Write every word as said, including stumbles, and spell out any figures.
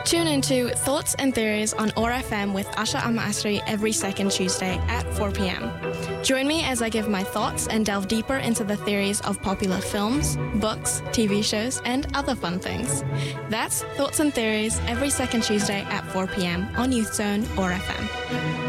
Tune into Thoughts and Theories on O R F M with Asha Amasri every second Tuesday at four p.m. Join me as I give my thoughts and delve deeper into the theories of popular films, books, T V shows, and other fun things. That's Thoughts and Theories every second Tuesday at four p.m. on Youth Zone O R F M.